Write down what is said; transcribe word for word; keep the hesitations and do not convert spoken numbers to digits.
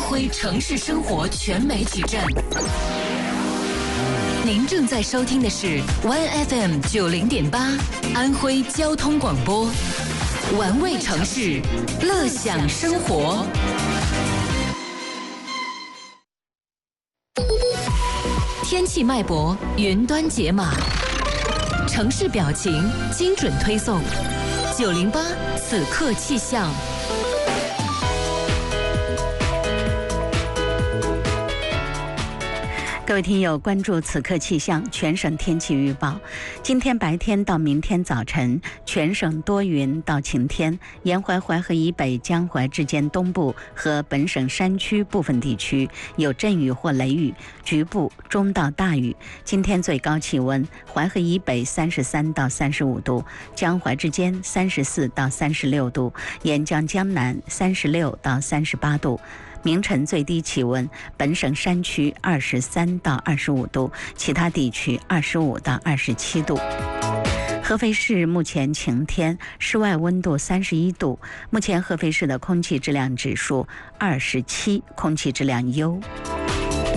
徽城市生活全媒体站。您正在收听的是 One F M 九零点八安徽交通广播，玩味城市，乐享生活。天气脉搏，云端解码，城市表情，精准推送。九零八此刻气象。 各位听友，关注此刻气象，全省天气预报。今天白天到明天早晨，全省多云到晴天，沿淮淮河以北、江淮之间东部和本省山区部分地区有阵雨或雷雨，局部中到大雨。今天最高气温，淮河以北三十三到三十五度，江淮之间三十四到三十六度，沿江江南三十六到三十八度。明晨最低气温，本省山区二十三到二十五度，其他地区二十五到二十七度。合肥市目前晴天，室外温度三十一度。目前合肥市的空气质量指数二十七，空气质量优。